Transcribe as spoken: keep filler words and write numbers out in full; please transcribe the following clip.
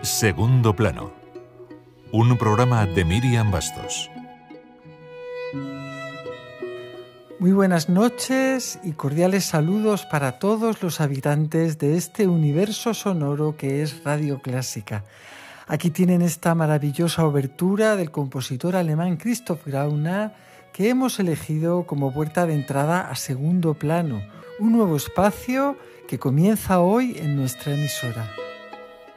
Segundo Plano, un programa de Miriam Bastos. Muy buenas noches y cordiales saludos para todos los habitantes de este universo sonoro que es Radio Clásica. Aquí tienen esta maravillosa obertura del compositor alemán Christoph Graupner que hemos elegido como puerta de entrada a Segundo Plano, un nuevo espacio que comienza hoy en nuestra emisora.